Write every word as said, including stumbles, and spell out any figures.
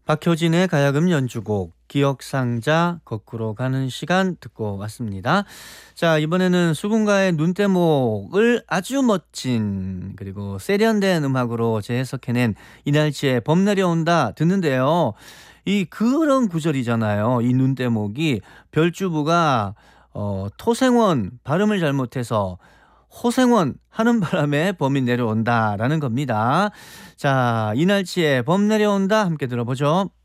박효진의 가야금 연주곡 기억상자 거꾸로 가는 시간 듣고 왔습니다. 자, 이번에는 수군가의 눈대목을 아주 멋진 그리고 세련된 음악으로 재해석해낸 이날치의 범 내려온다 듣는데요. 이 그런 구절이잖아요. 이 눈대목이 별주부가 어, 토생원 발음을 잘못해서 호생원 하는 바람에 범이 내려온다라는 겁니다. 자, 이날치의 범 내려온다 함께 들어보죠.